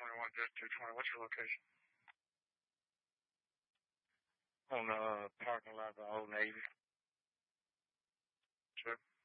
221. What's your location? On parking lot of Old Navy. Sure.